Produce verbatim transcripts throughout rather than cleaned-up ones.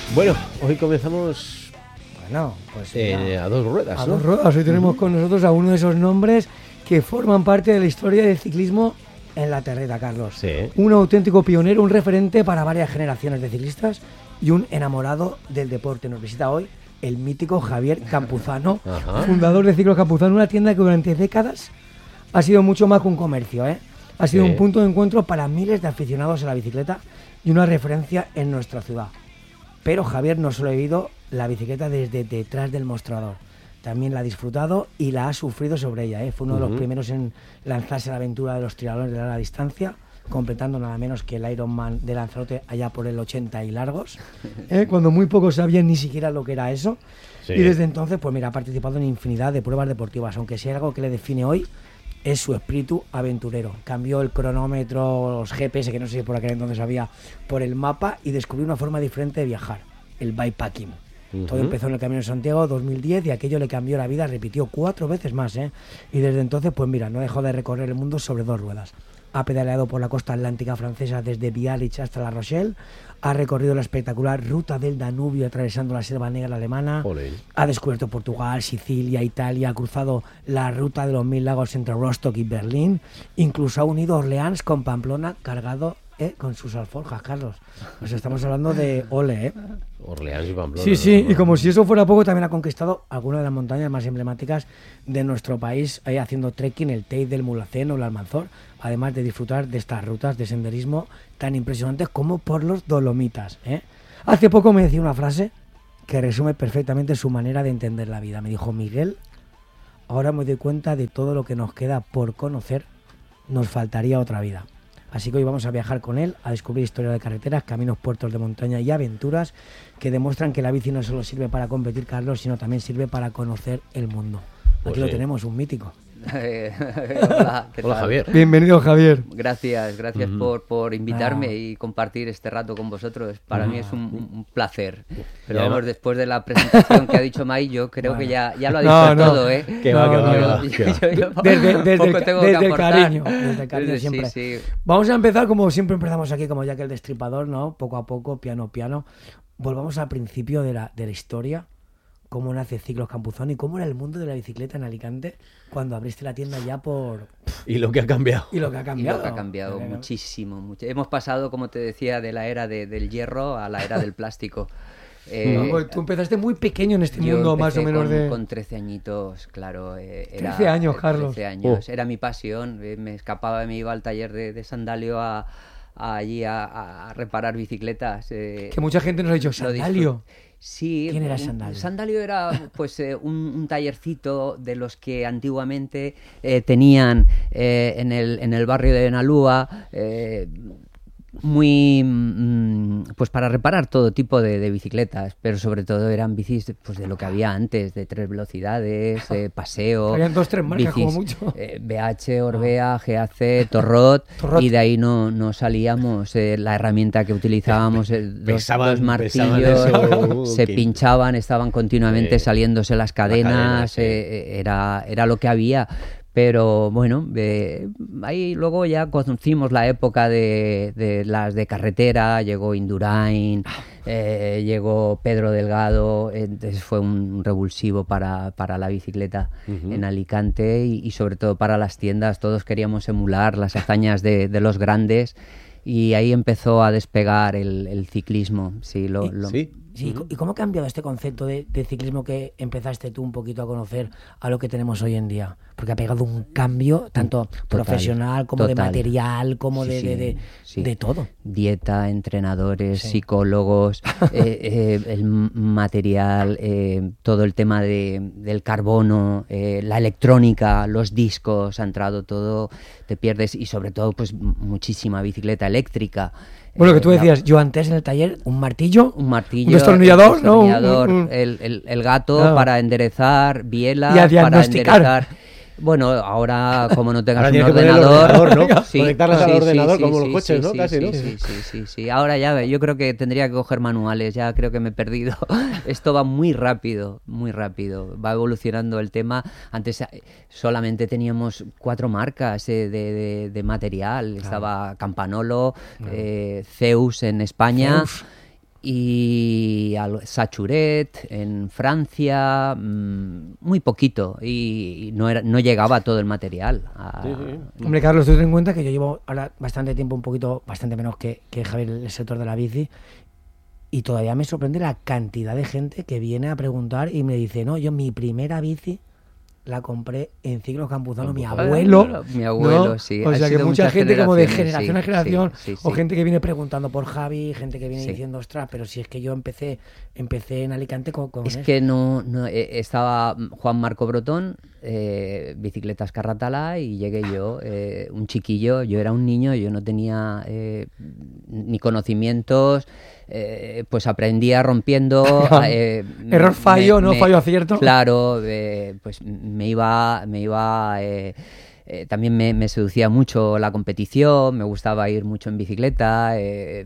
Bueno, hoy comenzamos Bueno, pues eh, a dos ruedas, a ¿no? dos ruedas. Hoy tenemos con nosotros a uno de esos nombres que forman parte de la historia del ciclismo en la terreta, Carlos. Sí. Un auténtico pionero, un referente para varias generaciones de ciclistas y un enamorado del deporte. Nos visita hoy el mítico Javier Campuzano, Ajá. fundador de Ciclos Campuzano, una tienda que durante décadas ha sido mucho más que un comercio, ¿eh? Ha sido Sí. un punto de encuentro para miles de aficionados a la bicicleta y una referencia en nuestra ciudad. Pero Javier no solo ha vivido la bicicleta desde detrás del mostrador, también la ha disfrutado y la ha sufrido sobre ella, ¿eh? Fue uno de los Ujú. primeros en lanzarse a la aventura de los triatlones de larga distancia, completando nada menos que el Ironman de Lanzarote allá por el ochenta y largos, ¿eh? Cuando muy pocos sabían ni siquiera lo que era eso. Sí. Y desde entonces, pues mira, ha participado en infinidad de pruebas deportivas, aunque si hay algo que le define hoy es su espíritu aventurero. Cambió el cronómetro, los G P S, que no sé si por aquel entonces había, por el mapa y descubrió una forma diferente de viajar, el bikepacking. Ujú. Todo empezó en el Camino de Santiago dos mil diez y aquello le cambió la vida, repitió cuatro veces más, ¿eh? Y desde entonces, pues mira, no dejó de recorrer el mundo sobre dos ruedas. Ha pedaleado por la costa atlántica francesa desde Biarritz hasta La Rochelle, ha recorrido la espectacular ruta del Danubio atravesando la selva negra alemana, Jolín. ha descubierto Portugal, Sicilia, Italia, ha cruzado la ruta de los mil lagos entre Rostock y Berlín, incluso ha unido Orleans con Pamplona cargado, ¿eh? Con sus alforjas, Carlos. Pues estamos hablando de ole, ¿eh? Orleans y Pamplona. Sí, sí, ¿no? y como si eso fuera poco, también ha conquistado algunas de las montañas más emblemáticas de nuestro país, ahí haciendo trekking, el Teide del Mulhacén o el Almanzor, además de disfrutar de estas rutas de senderismo tan impresionantes como por los Dolomitas, ¿eh? Hace poco me decía una frase que resume perfectamente su manera de entender la vida. Me dijo: Miguel, ahora me doy cuenta de todo lo que nos queda por conocer, nos faltaría otra vida. Así que hoy vamos a viajar con él a descubrir historia de carreteras, caminos, puertos de montaña y aventuras que demuestran que la bici no solo sirve para competir, Carlos, sino también sirve para conocer el mundo. Pues Aquí lo sí. tenemos, un mítico. Eh, hola, ¿qué Hola, tal? Javier. Bienvenido, Javier. Gracias, gracias Ujú. por, por invitarme Ah. y compartir este rato con vosotros. Para Ah. mí es un, un placer. Y Pero además- vamos, después de la presentación que ha dicho Mai, yo creo Bueno. que ya, ya lo ha No, dicho no. todo, ¿eh? Que va, que va, que no, va, Yo- que va. yo- yo Desde, desde poco el, tengo que desde el aportar. cariño, desde el cariño Desde- sí, siempre. sí. Vamos a empezar como siempre empezamos aquí, como Jack el Destripador, ¿no? Poco a poco, piano piano. Volvamos al principio de la, de la historia. Cómo nace Ciclos Campuzano y cómo era el mundo de la bicicleta en Alicante cuando abriste la tienda ya por... Y lo que ha cambiado. Y lo que ha Y cambiado. lo que ha cambiado Eh, muchísimo, mucho. Hemos pasado, como te decía, de la era de- del hierro a la era del plástico. Eh, No, pues tú empezaste muy pequeño en este Yo mundo, más o empecé menos con, de... con trece añitos, claro. eh, era, trece años, eh, Carlos. trece años. Oh. Era mi pasión. eh, Me escapaba, me iba al taller de, de Sandalio a, a allí a, a reparar bicicletas. eh, Que mucha gente nos ha dicho, lo Sandalio. disfrut- Sí. ¿Quién era un- Sandalio? Sandalio era pues eh, un, un tallercito de los que antiguamente eh, tenían eh, en, el, en el barrio de Nalúa. eh, muy mm, pues para reparar todo tipo de, de bicicletas, pero sobre todo eran bicis pues de lo que había antes, de tres velocidades, eh, paseo, Habían dos, tres marcas, bicis, como mucho. eh, B H, Orbea, G A C, Torrot, Torrot. y de ahí no, no salíamos. eh, la herramienta que utilizábamos, eh, dos, Pesaban- dos martillos, pesaban eso, uh, se que- pinchaban, estaban continuamente Eh, saliéndose las cadenas, cadenas, sí. eh, era, era lo que había. Pero bueno, eh, ahí luego ya conocimos la época de, de las de carretera, llegó Indurain, eh, llegó Pedro Delgado, entonces fue un revulsivo para, para la bicicleta Ujú. en Alicante y, y sobre todo para las tiendas. Todos queríamos emular las hazañas de, de los grandes y ahí empezó a despegar el, el ciclismo. Sí, lo, Y- lo- Sí. Sí, ¿y cómo ha cambiado este concepto de, de ciclismo que empezaste tú un poquito a conocer a lo que tenemos hoy en día? Porque ha pegado un cambio tanto profesional como de total. material, como Sí, de, sí, de, de, sí. de todo. Dieta, entrenadores, Sí. psicólogos, eh, eh, el m- material, eh, todo el tema de, del carbono, eh, la electrónica, los discos, ha entrado todo, te pierdes y sobre todo pues m- muchísima bicicleta eléctrica. Bueno, que Eh, tú la- decías, yo antes en el taller, un martillo, un martillo, un destornillador, el, ¿no? Un- destornillador, un- un- el, el- el gato Claro. para enderezar, bielas Y a para diagnosticar. enderezar. Bueno, ahora como no tengas Ahora un tienes que poner el ordenador, ordenador, ¿no? sí, Conectarlas al sí, ordenador sí, como sí, los sí, coches, ¿no? sí, Casi, sí, ¿no? Sí, sí, sí, sí. Ahora ya, yo creo que tendría que coger manuales, ya creo que me he perdido. Esto va muy rápido, muy rápido. Va evolucionando el tema. Antes eh, solamente teníamos cuatro marcas eh, de, de- de material. Estaba Campanolo, eh, Zeus en España. Zeus. y al Sachuret en Francia, mmm, muy poquito, y, y no, era, no llegaba todo el material. A... Sí, sí. Hombre, Carlos, tú ten en cuenta que yo llevo ahora bastante tiempo, un poquito, bastante menos que, que Javier, el sector de la bici, y todavía me sorprende la cantidad de gente que viene a preguntar y me dice, no, yo mi primera bici la compré en Ciclos Campuzano, mi abuelo. Mi abuelo, ¿no? sí. O sea que mucha gente como de generación sí, a generación, sí, sí, o sí. gente que viene preguntando por Javi, gente que viene Sí. diciendo, ostras, pero si es que yo empecé empecé en Alicante con, con Es esto. que no, no eh, estaba Juan Marco Brotón, eh, Bicicletas Carratalá, y llegué yo, eh, un chiquillo, yo era un niño, yo no tenía eh, ni conocimientos, eh, pues aprendía rompiendo. eh, Error fallo, me- ¿no? me- Fallo acierto. Claro, eh, pues me iba, me iba eh, eh, también me, me seducía mucho la competición, me gustaba ir mucho en bicicleta, eh,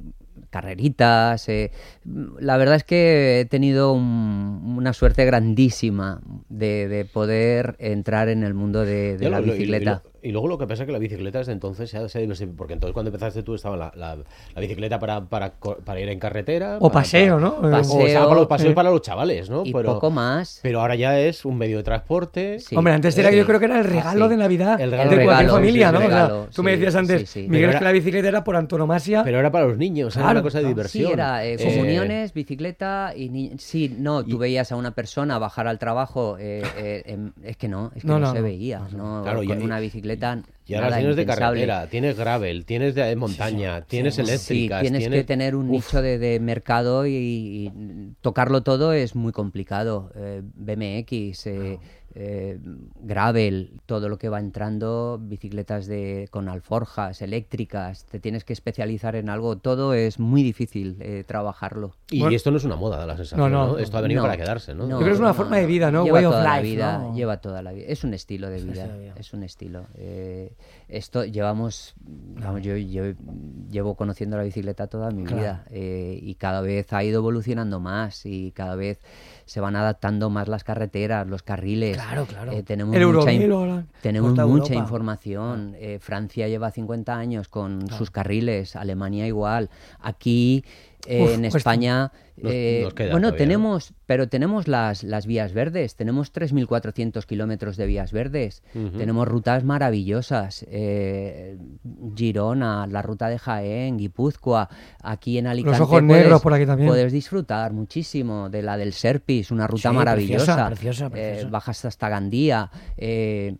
carreritas. Eh. La verdad es que he tenido un, una suerte grandísima de, de poder entrar en el mundo de, de Ya, la lo- lo- bicicleta. Y, y, lo- y luego lo que pasa es que la bicicleta desde entonces se ha, se ha diversificado, porque entonces cuando empezaste tú estaba la, la, la bicicleta para, para, co- para ir en carretera. O para- paseo, para- ¿no? Paseo, o estaba para los paseos eh. para los chavales, ¿no? Y pero, poco más. pero ahora ya es un medio de transporte. Sí. Hombre, antes era, Sí. yo creo que era el regalo Sí. de Navidad El de regalo, cualquier regalo, familia, sí, ¿no? el O sea, regalo, tú me sí, decías antes, sí, sí. Miguel, Pero es era- que la bicicleta era por antonomasia. Pero era para los niños, era Claro, una cosa de claro. diversión. Sí, era eh, Eh, comuniones, bicicleta y ni- sí, no, tú y- veías a una persona bajar al trabajo, eh, eh, em, es que no, es que No, no, no, se no. veía, no, Claro, con y- una bicicleta Y ahora nada tienes de impensable. carretera, tienes gravel, tienes de montaña, tienes sí, eléctricas. Sí, tienes tienes... que tener un Uf, nicho de, de mercado y, y tocarlo todo es muy complicado. Eh, B M X, eh, eh, gravel, todo lo que va entrando, bicicletas de con alforjas, eléctricas, te tienes que especializar en algo, todo es muy difícil eh, trabajarlo. Y Bueno. esto no es una moda, da la sensación, No, ¿no? no, Esto ha venido No, para quedarse, ¿no? no, Yo creo que es una forma de vida, ¿no? Lleva Way of toda la life, vida, ¿no? lleva toda la vida. Es un estilo de Es un vida, estilo de vida. es un estilo. Eh, esto llevamos, vamos, yo, yo llevo conociendo la bicicleta toda mi Claro. vida eh, y cada vez ha ido evolucionando más y cada vez se van adaptando más las carreteras, los carriles. Claro, claro. Eh, tenemos El mucha, Eurovelo in- ahora, tenemos por toda mucha Europa. información. Eh, Francia lleva cincuenta años con Claro. sus carriles, Alemania igual. Aquí eh, Uf, en cuesta. España, Nos- eh, nos queda bueno, todavía, ¿no? tenemos, pero tenemos las, las vías verdes, tenemos tres mil cuatrocientos kilómetros de vías verdes, Ujú. tenemos rutas maravillosas, eh, Girona, la ruta de Jaén, Guipúzcoa, aquí en Alicante ojos puedes, negros por aquí también. puedes disfrutar muchísimo de la del Serpis, una ruta Sí, maravillosa, preciosa, preciosa, eh, preciosa. bajas hasta Gandía, eh,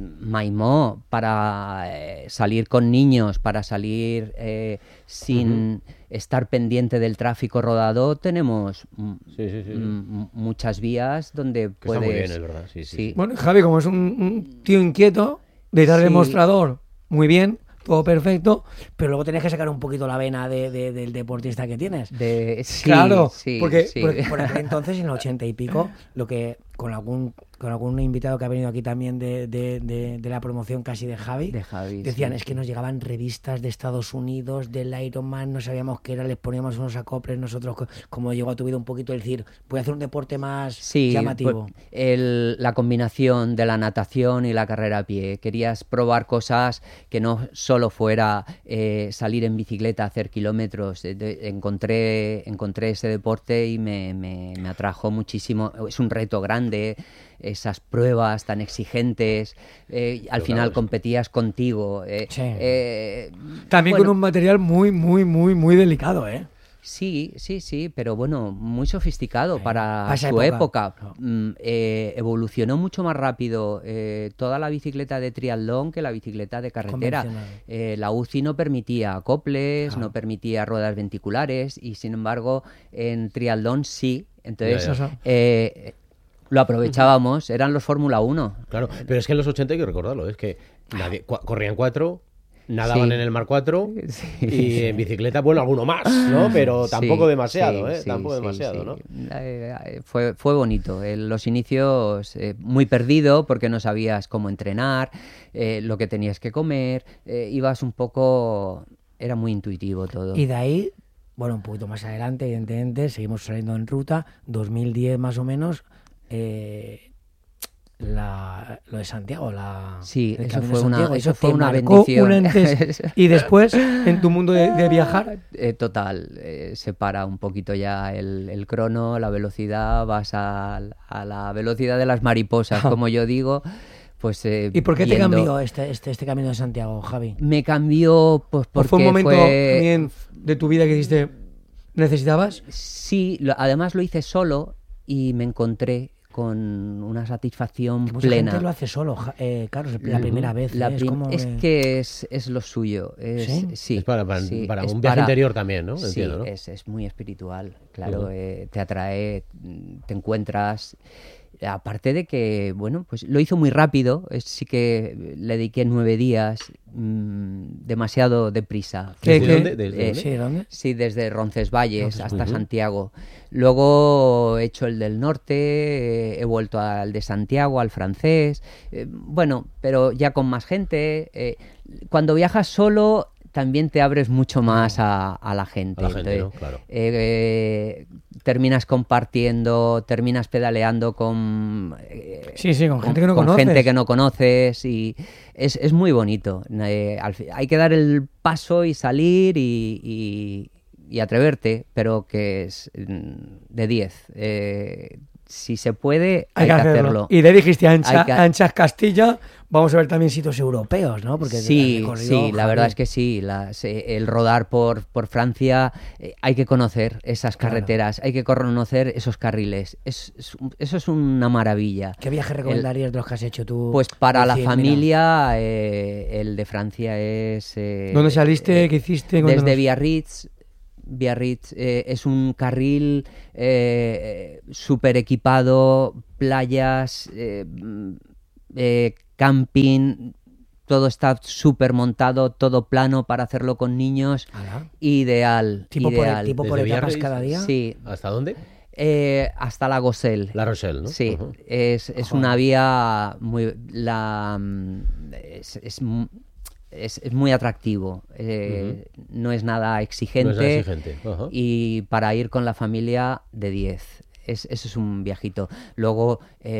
Maimó, para eh, salir con niños, para salir eh, sin estar pendiente del tráfico rodado, tenemos mm, Sí, sí, sí. mm, muchas vías donde Que está puedes... muy bien, es verdad, sí, sí, sí. Bueno, Javi, como es un, un tío inquieto, detrás del Sí. mostrador, muy bien, todo perfecto, pero luego tenés que sacar un poquito la vena de- de- del deportista que tienes. de- sí, Claro, sí, porque, sí. porque por aquel entonces, en el ochenta y pico, lo que con algún con algún invitado que ha venido aquí también de, de, de- de la promoción casi de Javi, De Javi, decían, sí. es que nos llegaban revistas de Estados Unidos, del Ironman, no sabíamos qué era, les poníamos unos acoples, nosotros, co- como llegó a tu vida un poquito, decir, voy a hacer un deporte más Sí, llamativo. pues, el- la combinación de la natación y la carrera a pie. Querías probar cosas que no solo fuera eh, salir en bicicleta, hacer kilómetros. Eh, de- encontré, encontré ese deporte y me, me- me atrajo muchísimo. Es un reto grande, esas pruebas tan exigentes. eh, al Pero final claro, es- competías contigo. eh, Sí. eh, También bueno, con un material muy, muy, muy, muy delicado, ¿eh? Sí, sí, sí, pero bueno, muy sofisticado para para esa su época. época. Claro. Mm, eh, evolucionó mucho más rápido eh, toda la bicicleta de triatlón que la bicicleta de carretera. Convencional. Eh, la U C I no permitía acoples, Claro. no permitía ruedas ventriculares y sin embargo en triatlón sí. Entonces Ya, ya. eh, lo aprovechábamos, eran los Fórmula uno. Claro, pero es que en los ochenta hay que recordarlo, es que nadie, cua- corrían cuatro, nadaban Sí. en el mar cuatro Sí. y en bicicleta, bueno, alguno más, ¿no? Pero tampoco Sí, demasiado, sí, ¿eh? sí, tampoco sí, demasiado, sí. ¿no? Eh, eh, fue, fue bonito. Eh, los inicios eh, muy perdido porque no sabías cómo entrenar, eh, lo que tenías que comer, eh, ibas un poco... Era muy intuitivo todo. Y de ahí, bueno, un poquito más adelante, evidentemente, seguimos saliendo en ruta, dos mil diez más o menos, eh, la, lo de Santiago, la, Sí, el eso Camino fue de una, Santiago, eso te fue una marcó bendición. un antes y después en tu mundo de, de viajar. Eh, total, eh, se para un poquito ya el, el crono, la velocidad, vas a, a la velocidad de las mariposas, como yo digo. Pues, eh, ¿Y por qué te viendo- cambió este, este, este Camino de Santiago, Javi? Me cambió pues ¿O porque fue un momento fue- también de tu vida que dijiste necesitabas? Sí, lo- además lo hice solo y me encontré con una satisfacción Que mucha plena. gente lo hace solo, ja- eh, Carlos, la primera vez. La ¿eh? es, prim- como es que- que es, es lo suyo. Es, ¿Sí? sí, Es para, para, sí, para es un viaje para- interior también, ¿no? Sí, Entiendo, ¿no? es, es muy espiritual, claro, Ujú. eh, te atrae, te encuentras. Aparte de que, bueno, pues lo hizo muy rápido, es- sí que le dediqué nueve días, mm, demasiado deprisa. ¿Qué- ¿Desde qué? dónde? ¿Desde Eh, dónde? Sí, ¿dónde? Sí, desde Roncesvalles hasta Ujú. Santiago. Luego he hecho el del norte, eh, he vuelto al de Santiago, al francés. eh, bueno, pero ya con más gente. eh, cuando viajas solo también te abres mucho más a, a la gente. A la gente, Entonces, ¿no? Claro. eh, eh, terminas compartiendo, terminas pedaleando con, eh, Sí, sí, con gente que no con conoces. gente que no conoces y es, es muy bonito. Eh, al fi- hay que dar el paso y salir y, y- y atreverte, pero que es mm, de diez. Eh, si se puede, hay, Hay que hacerlo. Y de dijiste Ancha, Hay que- Anchas Castilla, vamos a ver también sitios europeos, ¿no? Porque Sí, el recorrido, sí, la Javi, verdad es que sí. las, eh, el rodar por, por Francia, eh, hay que conocer esas Claro. carreteras, hay que conocer esos carriles. Es, es un- eso es una maravilla. ¿Qué viaje recomendarías de los que has hecho tú? Pues para la Decir, mira, familia, eh, el de Francia es... eh, ¿Dónde saliste? eh, ¿Qué hiciste? Desde Cuéntanos. Biarritz. Biarritz eh, es un carril eh, súper equipado, playas, eh, mm, eh, camping, todo está súper montado, todo plano para hacerlo con niños. Ala. Tipo Tipo por, ideal. tipo por Desde etapas Biarritz, cada día. Sí, ¿Hasta dónde? eh, hasta la Gosel. La Rochelle, ¿no? Sí, Ujú. es, es Joder. una vía muy... La, mm, es, es mu- es- es muy atractivo. eh, No es nada exigente. No es nada exigente. Ajá. Y para ir con la familia, de diez. Es, eso es un viajito. Luego,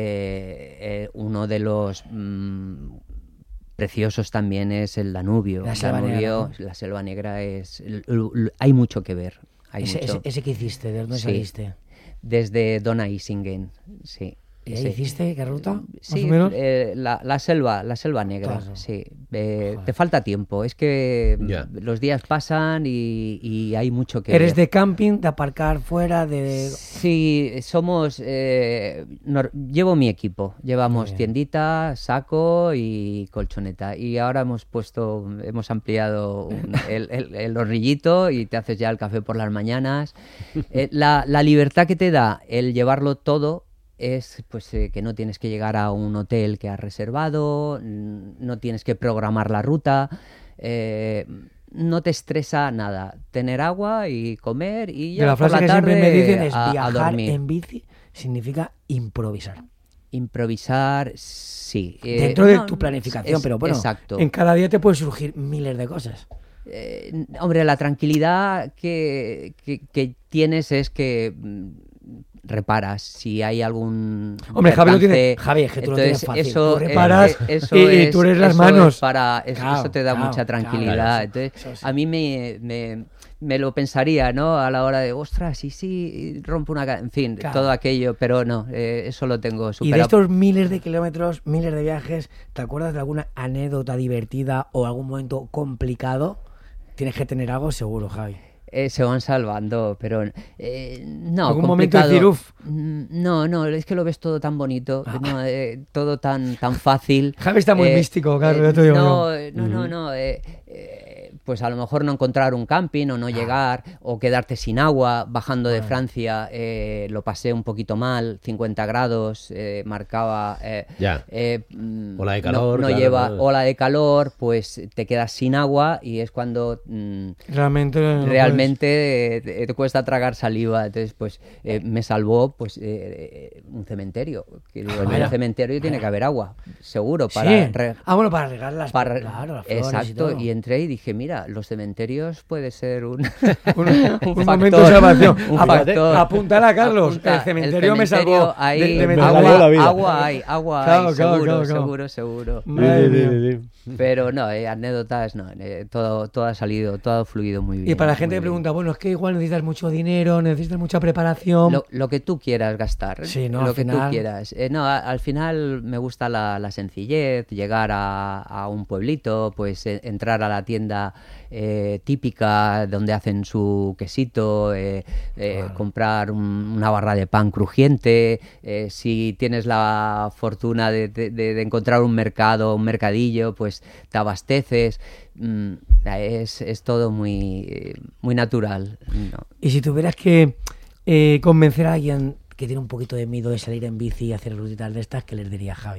eh, eh, uno de los mm, preciosos también es el Danubio. La El Selva Danubio, Negra, ¿no? la Selva Negra es... l- l- Hay mucho que ver. Hay Ese, mucho. ese, ese que hiciste, ¿de dónde Sí. saliste? Desde Donaueschingen, sí. ¿Y ahí Ese. hiciste qué ruta? Más Sí, o menos. eh, la, la selva, la selva negra, Claro. sí. Eh, Joder. te falta tiempo, es que mm, Ya. los días pasan y, y hay mucho que ¿Eres ver. de camping, de aparcar fuera, de...? Sí, somos... eh, nor- llevo mi equipo, Muy llevamos bien. tiendita, saco y colchoneta. Y ahora hemos puesto, hemos ampliado un- el, el- el hornillito y te haces ya el café por las mañanas. Eh, la, la libertad que te da el llevarlo todo es pues eh, que no tienes que llegar a un hotel que has reservado, n- no tienes que programar la ruta, eh, no te estresa nada. Tener agua y comer y ya De la por frase que tarde siempre me dicen es a, a viajar dormir. en bici significa improvisar. Improvisar, sí. Eh, Dentro de no, tu planificación, es- pero bueno, Exacto. en cada día te pueden surgir miles de cosas. Eh, hombre, la tranquilidad que, que- que tienes es que mm, reparas si hay algún Hombre, Javi lo tiene- percance. Javi, es que tú lo tienes Entonces, fácil. eso, Tú reparas eh, eso y- y es- tú eres las eso es manos. para, es- Claro, eso te da claro, mucha claro, tranquilidad. eso- Entonces, eso sí. a mí me, me, me lo pensaría, ¿no? A la hora de, ostras, sí, sí, rompo una... ca-". En fin, Claro. todo aquello, pero no, eh, eso lo tengo Y de superado. estos miles de kilómetros, miles de viajes, ¿te acuerdas de alguna anécdota divertida o algún momento complicado? Tienes que tener algo seguro, Javi. Eh, se van salvando, pero eh, no, ¿Algún momento de complicado. decir, "Uf"? Mm, No, no, es que lo ves todo tan bonito, Ah. no, eh, todo tan, tan fácil. Javi está muy Eh, místico, claro, eh, ya te digo No, yo. eh, no, no, no. eh, eh, pues a lo mejor no encontrar un camping o no llegar o quedarte sin agua bajando de Bueno. Francia. eh, lo pasé un poquito mal, cincuenta grados, eh, marcaba... eh, Ya. eh, mm, Ola de no- calor, No, claro, lleva claro. ola de calor, pues te quedas sin agua y es cuando... mm, Realmente. no puedes. realmente eh, te, te cuesta tragar saliva. Entonces, pues eh, me salvó pues eh, eh, un cementerio. Que digo, en Vaya. el cementerio tiene que haber agua, seguro, Sí. para... re- Ah, bueno, para regar las para- claro, las flores y exacto, todo. y, entré y dije, mira, mira, los cementerios puede ser un, un, un, un momento de factor, salvación. un Apa- factor. Apuntar a Carlos, Apunta, el cementerio, el me salvó. ahí, de- de me meter- salvó agua, la vida. agua hay, agua Claro, hay, claro, seguro, claro, claro. seguro, seguro. Madre Sí, sí, mía. sí, sí. Pero no, eh, anécdotas no, eh, todo, todo ha salido, todo ha fluido muy bien. Y para la gente muy que bien. pregunta, bueno, es que igual necesitas mucho dinero, necesitas mucha preparación. Lo, lo que tú quieras gastar, Sí, ¿no? lo Al que final- tú quieras. Eh, no, a- al final me gusta la, la sencillez, llegar a, a un pueblito, pues eh, entrar a la tienda eh, típica donde hacen su quesito, eh, eh, Claro. comprar un- una barra de pan crujiente, eh, si tienes la fortuna de, de- de- de encontrar un mercado, un mercadillo, pues te abasteces. Mm, es, es todo muy, muy natural. ¿no? Y si tuvieras que eh, convencer a alguien que tiene un poquito de miedo de salir en bici y hacer rutitas de estas, ¿qué les diría, Javi?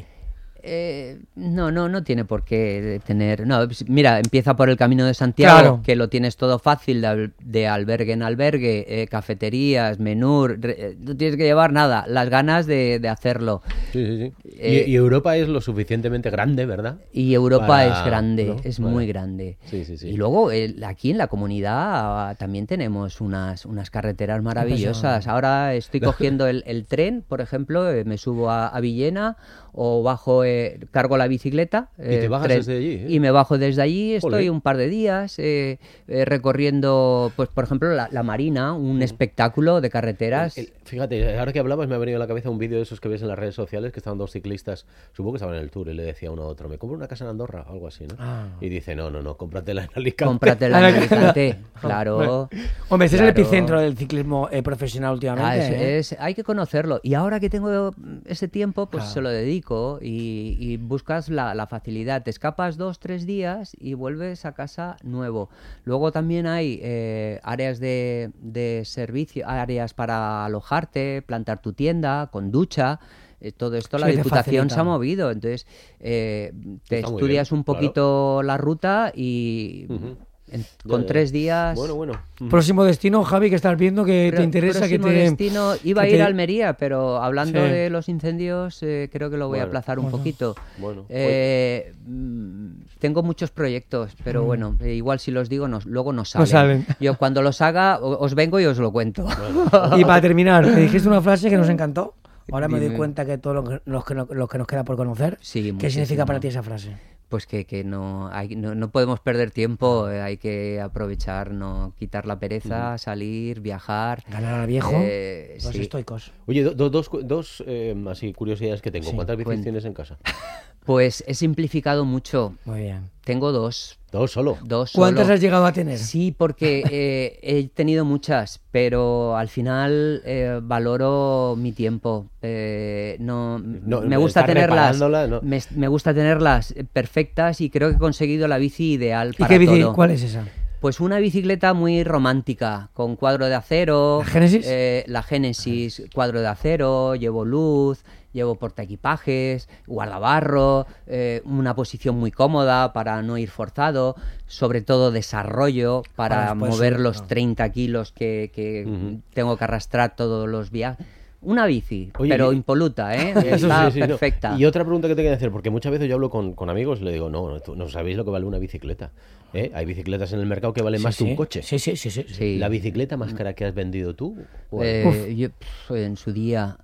Eh, no, no, no tiene por qué tener. No, pues, mira, empieza por el Camino de Santiago, Claro. que lo tienes todo fácil, de, al- de albergue en albergue, eh, cafeterías, menú. re- eh, no tienes que llevar nada, las ganas de, de hacerlo. Sí, sí, sí. Eh, y, y Europa es lo suficientemente grande, ¿verdad? Y Europa Para- es grande, ¿no? es Para- muy grande. Sí, sí, sí. Y luego el- aquí en la comunidad ah, también tenemos unas, unas carreteras maravillosas. Ahora estoy cogiendo el, el tren, por ejemplo, eh, me subo a, a Villena o bajo, eh, cargo la bicicleta. Y te eh, bajas tren, desde allí, ¿eh? Y me bajo desde allí, estoy Ole. un par de días eh, eh, recorriendo, pues por ejemplo, la, la Marina, un espectáculo de carreteras. El- fíjate, ahora que hablabas me ha venido a la cabeza un vídeo de esos que ves en las redes sociales que estaban dos ciclistas, supongo que estaban en el Tour, y le decía uno a otro, me compro una casa en Andorra, algo así, ¿no? Ah. Y dice, no, no, no, cómpratela en Alicante. Cómpratela en Alicante, claro. Hombre, ese es el Claro. epicentro del ciclismo eh, profesional últimamente. Ah, es- ¿eh? es- hay que conocerlo. Y ahora que tengo ese tiempo, pues Claro. se lo dedico y, y buscas la, la facilidad. Te escapas dos, tres días y vuelves a casa nuevo. Luego también hay eh, áreas de, de servicio, áreas para alojarte, plantar tu tienda, con ducha. Eh, todo esto la Sí, te Diputación se ha facilita. movido. Entonces, eh, te Está muy estudias bien, un poquito la ruta y Ujú. en- Ya, con ya. tres días... Bueno, bueno. Próximo destino, Javi, que estás viendo que te Pro- interesa, que próximo te... destino, iba a que ir te- a Almería, pero hablando Sí. de los incendios, eh, creo que lo voy a Bueno, aplazar un bueno. poquito. Bueno, Eh, mm, tengo muchos proyectos, pero bueno, eh, igual si los digo, no- luego no salen. salen. Yo cuando los haga, o- os vengo y os lo cuento. Y para terminar, me dijiste una frase que nos encantó. Ahora me doy Dime. cuenta que todo lo que, los que, no- lo que nos queda por conocer. Sí, ¿Qué muchísimo. significa para ti esa frase? Pues que, que no, hay, no, no podemos perder tiempo, eh, hay que aprovechar, no quitar la pereza, salir, viajar. Ganar al viejo, Eh, los sí. estoicos. Oye, do- do- dos, cu- dos eh, así curiosidades que tengo. Sí, ¿Cuántas bicis cuen- tienes en casa? Pues he simplificado mucho. Muy bien. Tengo dos. Dos solo. Dos ¿Cuántas solo. has llegado a tener? Sí, porque eh, he tenido muchas, pero al final eh, valoro mi tiempo. Eh, no, No, me gusta estás tenerlas, reparándola, ¿no? me, me gusta tenerlas eh, perfectas y creo que he conseguido la bici ideal ¿Y para qué bici? todo. ¿Cuál es esa? Pues una bicicleta muy romántica, con cuadro de acero. ¿La Génesis? eh, la Génesis, cuadro de acero, llevo luz, llevo portaequipajes, guardabarro, eh, una posición muy cómoda para no ir forzado, sobre todo desarrollo para Para después mover subir, los claro. treinta kilos que, que Ujú. tengo que arrastrar todos los viajes. Una bici, Oye, pero y- impoluta, ¿eh? Eso Está sí, sí, no. perfecta. Y otra pregunta que te quería hacer, porque muchas veces yo hablo con, con amigos y le digo, no, no, tú no sabéis lo que vale una bicicleta. ¿eh? Hay bicicletas en el mercado que valen Sí, más sí. que un coche. Sí, sí, sí. sí. Sí. ¿La bicicleta más cara que has vendido tú? ¿O Eh, yo, pf, en su día...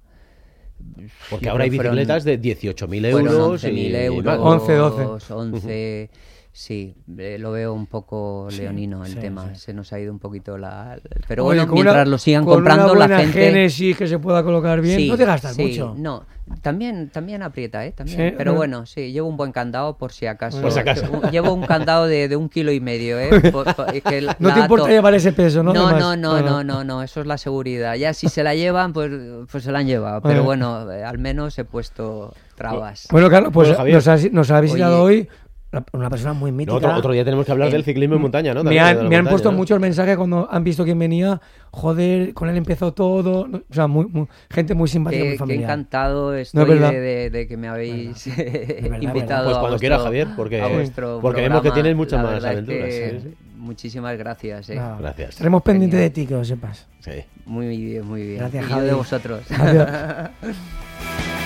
Porque yo ahora hay creo que fueron- bicicletas de dieciocho mil Fueron euros. once mil y euros. más. once, doce. once, sí, eh, lo veo un poco Sí, leonino el sí, tema. sí. Se nos ha ido un poquito la. Pero Oye, bueno, con mientras una- lo sigan con comprando, una la buena gente. Génesis que se pueda colocar bien, Sí, no te gastas sí, mucho. No, también, también aprieta, ¿eh? También. Sí, Pero no. bueno, sí, llevo un buen candado por si acaso. Por si acaso. Un- Llevo un candado de, de un kilo y medio, ¿eh? Por- por- es que la- No la te importa ato- llevar ese peso, ¿no? No, De más. no, no, no, no, no, eso es la seguridad. Ya si se la llevan, pues, pues se la han llevado. Pero bueno, eh, al menos he puesto trabas. Bueno, Carlos, pues Bueno, Javier. nos, ha, nos ha visitado Oye. hoy la- una persona muy mítica. No, otro, otro día tenemos que hablar Eh, del ciclismo en montaña, ¿no? me También, han, de la me han montaña, puesto ¿no? muchos mensajes cuando han visto quién venía. Joder, con él empezó todo. ¿no? O sea, muy, muy- gente muy simpática, muy Qué, qué familiar. encantado No, estoy es verdad. de, de- de que me habéis verdad, es verdad. invitado. Pues a cuando vuestro- quiera, Javier, porque- a vuestro porque vemos que programa. tienes muchas La más verdad es aventuras, que sí, sí. Muchísimas gracias. eh. Nada. Gracias. Estaremos pendientes Genial. de ti, que lo sepas. Sí. Muy bien, muy bien. Gracias, Y yo Javi. de vosotros. Adiós.